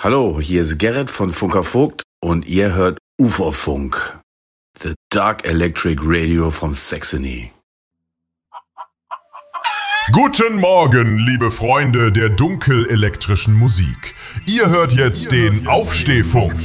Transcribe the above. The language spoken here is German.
Hallo, hier ist Gerrit von Funker Vogt und ihr hört Uferfunk, The Dark Electric Radio von Saxony. Guten Morgen, liebe Freunde der dunkelelektrischen Musik. Ihr hört jetzt den Aufstehfunk.